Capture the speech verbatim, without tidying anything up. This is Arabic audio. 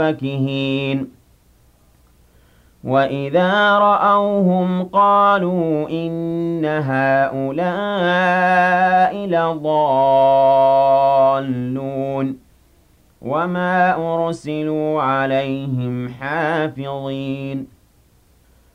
فَاكِهِينَ وَإِذَا رَأَوْهُمْ قَالُوا إِنَّ هَٰؤُلَاءِ لَضَالُّونَ وَمَا أُرْسِلُوا عَلَيْهِمْ حَافِظِينَ